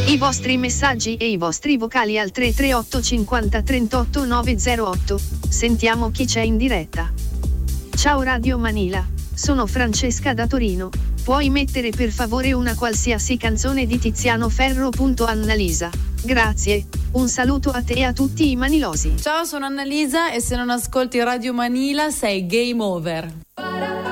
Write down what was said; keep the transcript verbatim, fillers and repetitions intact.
I vostri messaggi e i vostri vocali al tre tre otto cinquanta trentotto nove zero otto. Sentiamo chi c'è in diretta. Ciao Radio Manila, sono Francesca da Torino. Puoi mettere per favore una qualsiasi canzone di Tiziano Ferro. Annalisa. Grazie. Un saluto a te e a tutti i manilosi. Ciao, sono Annalisa e se non ascolti Radio Manila sei game over.